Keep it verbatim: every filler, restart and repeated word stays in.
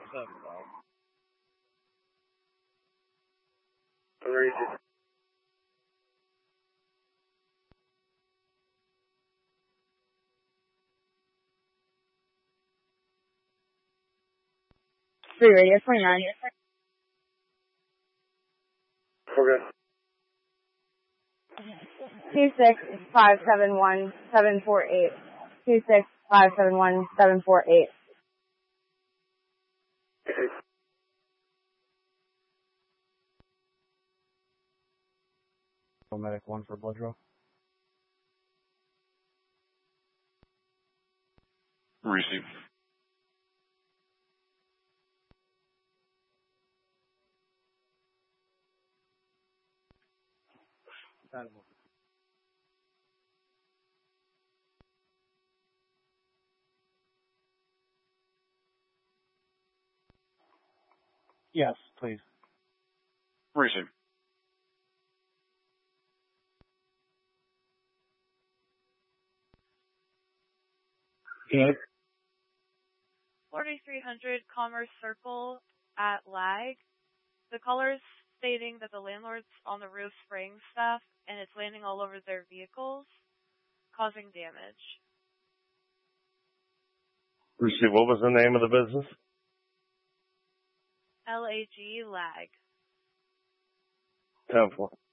Three radio twenty-nine. Okay. Two six five seven one seven four eight. Two six five seven one seven four eight. Medic one for blood draw. Receive. Yes, please. Receive. Yes. forty-three hundred Commerce Circle at Lag. The caller's stating that the landlord's on the roof spraying stuff and it's landing all over their vehicles, causing damage. Receive. What was the name of the business? L A G Lag. ten four.